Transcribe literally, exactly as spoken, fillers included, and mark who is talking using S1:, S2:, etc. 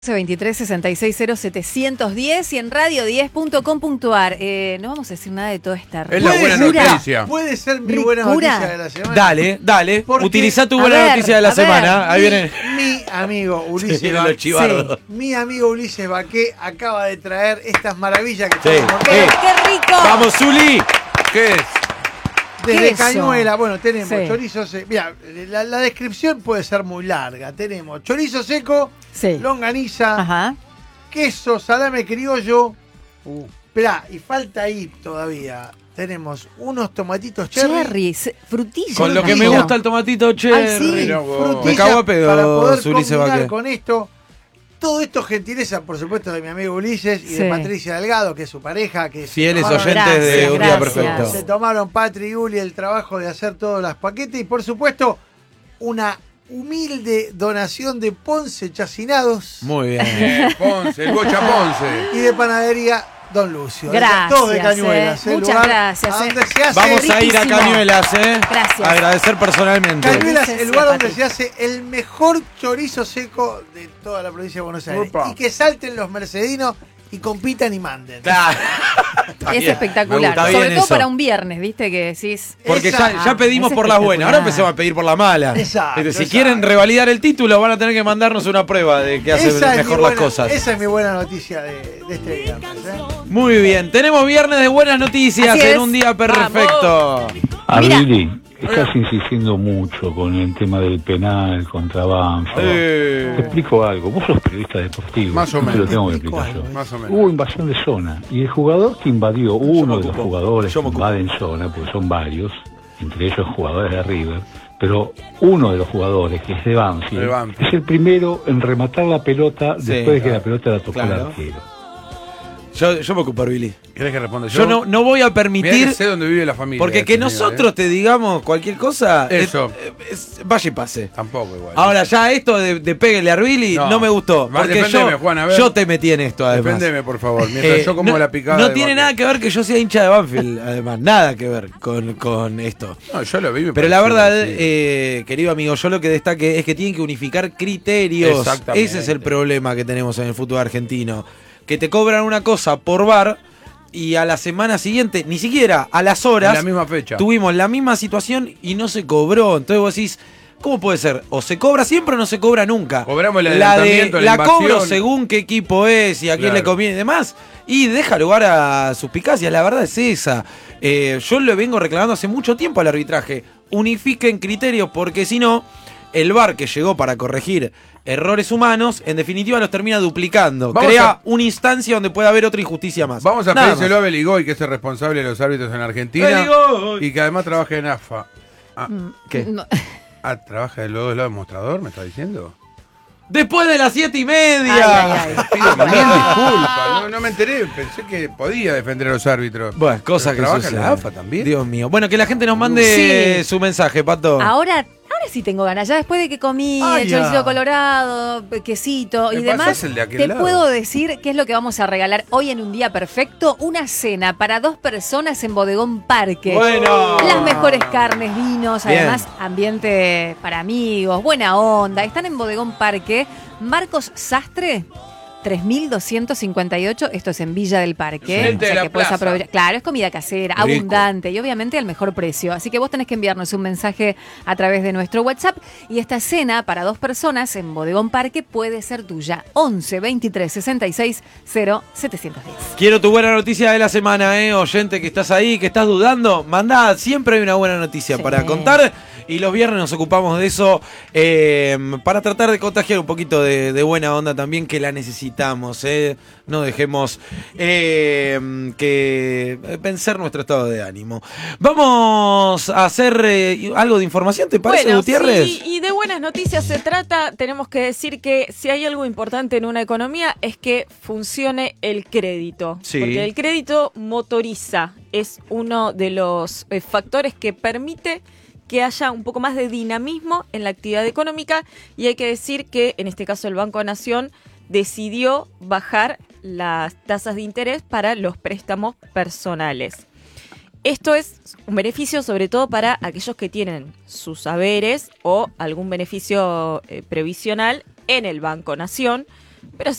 S1: veintitrés sesenta y seis cero setecientos diez y en radio diez punto com punto ar. Eh, no vamos a decir nada de toda esta
S2: Es la buena
S1: ricura.
S2: noticia.
S3: Puede ser mi buena
S1: Ricura.
S3: noticia de la semana.
S4: Dale, dale.
S3: Porque-
S4: Utiliza tu
S1: a
S4: buena
S1: ver,
S4: noticia de la
S1: a ver.
S4: semana. Ahí
S3: Mi,
S4: viene.
S3: mi amigo Ulises
S4: Vienen los
S3: Baqué,
S4: chivardos.
S3: mi amigo Ulises Baqué acaba de traer estas maravillas que
S4: Sí.
S3: tenemos.
S1: Pero
S4: Eh.
S1: qué rico.
S4: ¡Vamos, Zuli!
S2: ¿Qué es?
S3: Desde
S1: queso.
S3: Cañuela, bueno, tenemos
S1: Sí.
S3: chorizo seco. Mira, la, la descripción puede ser muy larga. Tenemos chorizo seco,
S1: Sí.
S3: longaniza,
S1: Ajá.
S3: queso, salame criollo. Uh, esperá, y falta ahí todavía. Tenemos unos tomatitos cherry.
S1: Cherry, se- frutilla.
S4: Con lo que me
S3: Frutilla.
S4: gusta el tomatito cherry.
S1: Ay, sí.
S2: Mira vos.
S3: frutilla
S4: Me cago a pedo,
S3: para poder
S4: Ulises
S3: combinar
S4: Baqué.
S3: con esto. Todo esto gentileza, por supuesto, de mi amigo Ulises y
S1: Sí.
S3: de Patricia Delgado, que es su pareja. Que se
S4: Fieles
S3: tomaron-
S4: oyentes de
S1: Gracias,
S4: Un Día
S1: gracias.
S4: Perfecto.
S3: Se tomaron Patri y Uli el trabajo de hacer todos los paquetes y, por supuesto, una humilde donación de Ponce Chacinados
S4: Muy bien.
S2: Eh, Ponce, el Bocha Ponce.
S3: y de panadería Don Lucio.
S1: Gracias,
S3: Todos de
S1: eh.
S3: Cañuelas. el
S1: Muchas
S3: lugar
S1: gracias,
S3: a
S1: eh.
S3: donde se hace
S4: Vamos a ir a
S1: riquísimo.
S4: Cañuelas, ¿eh?
S1: Gracias.
S4: A agradecer personalmente.
S3: Cañuelas,
S1: Ulises
S3: el lugar
S1: y
S3: donde
S1: Patri.
S3: se hace el mejor chorizo seco de toda la provincia de Buenos Aires.
S2: Opa.
S3: Y que salten los mercedinos y compitan y manden.
S4: Claro.
S1: Es
S4: Bien.
S1: espectacular.
S4: Me gusta
S1: Sobre
S4: bien
S1: todo
S4: eso.
S1: para un viernes, ¿viste? Que decís.
S4: Porque
S3: Esa-
S4: ya, ya pedimos
S1: es
S4: por las buenas, ahora
S1: espectacular.
S4: empecemos a pedir por la mala.
S3: Exacto,
S4: Este, si
S3: exacto.
S4: quieren revalidar el título, van a tener que mandarnos una prueba de que hace
S3: Esa es
S4: mejor
S3: mi
S4: las
S3: buena-
S4: cosas.
S3: Esa es mi buena noticia de, de este viernes. ¿eh?
S4: Muy bien, tenemos viernes de buenas noticias
S1: Así
S4: en
S1: es.
S4: un día perfecto.
S1: Mira.
S5: Abili, estás insistiendo mucho con el tema del penal contra Banfield.
S4: Eh.
S5: Te explico algo, vos sos periodista deportivo.
S2: Más o
S5: no te
S2: menos.
S5: lo tengo que
S3: Explico
S5: explicar yo.
S3: algo,
S2: Más o menos.
S5: Hubo invasión de zona y el jugador que invadió, uno de los
S4: ocupo.
S5: jugadores
S4: Yo
S5: que
S4: me ocupo.
S5: invaden zona, porque son varios, entre ellos jugadores de River, pero uno de los jugadores, que es de Banfield,
S2: De Banfield.
S5: es el primero en rematar la pelota
S4: Sí,
S5: después de que
S4: claro.
S5: la pelota la tocó
S4: Claro.
S5: el arquero.
S4: Yo, yo me ocupo, Billy.
S2: ¿Querés que responda yo?
S4: Yo no, no voy a
S2: Mirá
S4: permitir,
S2: que sé dónde vive la familia.
S4: porque
S2: de
S4: que
S2: este señor,
S4: nosotros
S2: ¿eh?
S4: te digamos cualquier cosa,
S2: Eso.
S4: es- es- vaya y pase.
S2: Tampoco igual.
S4: Ahora ya esto de, de péguele a Billy no.
S2: No.
S4: me gustó.
S2: Va,
S4: Porque
S2: defendeme,
S4: yo,
S2: Juan, a ver.
S4: yo te metí en esto, además.
S2: Defendeme, por favor. Mientras
S4: Eh,
S2: yo como
S4: no,
S2: la picada.
S4: no
S2: de
S4: tiene
S2: Baqué.
S4: nada que ver que yo sea hincha de Banfield, además, nada que ver con, con esto.
S2: No, yo lo vi. me
S4: Pero la
S2: pareció
S4: verdad,
S2: que sí.
S4: eh, querido amigo, yo lo que destaque es que tienen que unificar criterios.
S2: Exactamente.
S4: Ese es el problema que tenemos en el fútbol argentino. Que te cobran una cosa por V A R y a la semana siguiente, ni siquiera a las horas,
S2: En la misma fecha.
S4: tuvimos la misma situación y no se cobró. Entonces vos decís, ¿cómo puede ser? O se cobra siempre o no se cobra nunca.
S2: Cobramos el
S4: la de
S2: adelantamiento, la
S4: la
S2: invasión.
S4: cobro según qué equipo es y a quién
S2: Claro.
S4: le conviene y demás. Y deja lugar a suspicacias. La verdad es esa. Eh, yo le vengo reclamando hace mucho tiempo al arbitraje. Unifiquen criterios porque si no, el V A R que llegó para corregir errores humanos, en definitiva los termina duplicando.
S2: Vamos
S4: Crea
S2: a-
S4: una instancia donde pueda haber otra injusticia más.
S2: Vamos a
S4: Nada
S2: pedírselo a
S4: más.
S2: Beligoy, que es el responsable de los árbitros en Argentina.
S4: Beligoy.
S2: Y que además trabaja en A F A. Ah,
S4: ¿Qué?
S1: No.
S2: ah, ¿trabaja de los dos lados del mostrador? ¿Me está diciendo?
S4: Después de las siete y media.
S1: Ay, ay, ay.
S2: Pido mil disculpas. No, no me enteré. Pensé que podía defender a los árbitros.
S4: Bueno, cosa
S2: Pero
S4: que
S2: trabaja
S4: sucede.
S2: en la A F A también.
S4: Dios mío. Bueno, que la gente nos mande
S1: Sí.
S4: su mensaje, Pato.
S1: Ahora, ahora sí tengo ganas. Ya después de que comí
S3: Ay,
S1: el
S3: ya.
S1: choricito colorado, quesito y
S2: Me
S1: demás,
S2: pasás el de aquel
S1: te
S2: lado.
S1: puedo decir qué es lo que vamos a regalar hoy en un día perfecto. Una cena para dos personas en Bodegón Parque.
S4: Bueno.
S1: Las mejores carnes, vinos,
S4: Bien.
S1: además ambiente para amigos, buena onda. Están en Bodegón Parque. Marcos Sastre, tres mil doscientos cincuenta y ocho. Esto es en Villa del Parque.
S2: Frente de la
S1: que puedes
S2: plaza.
S1: aprovechar. Claro, es comida casera,
S4: Rico.
S1: abundante y obviamente al mejor precio. Así que vos tenés que enviarnos un mensaje a través de nuestro WhatsApp y esta cena para dos personas en Bodegón Parque puede ser tuya. once veintitrés sesenta y seis cero setecientos diez.
S4: Quiero tu buena noticia de la semana, eh, oyente que estás ahí, que estás dudando. Mandá, siempre hay una buena noticia
S1: Sí.
S4: para contar. Y los viernes nos ocupamos de eso eh, para tratar de contagiar un poquito de, de buena onda también, que la necesitamos. Eh. No dejemos eh, que vencer nuestro estado de ánimo. Vamos a hacer eh, algo de información, ¿te parece,
S6: Bueno,
S4: Gutiérrez?
S6: sí, y de buenas noticias se trata. Tenemos que decir que si hay algo importante en una economía es que funcione el crédito.
S4: Sí.
S6: Porque el crédito motoriza, es uno de los eh, factores que permite que haya un poco más de dinamismo en la actividad económica, y hay que decir que en este caso el Banco Nación decidió bajar las tasas de interés para los préstamos personales. Esto es un beneficio sobre todo para aquellos que tienen sus saberes o algún beneficio eh, previsional en el Banco Nación. pero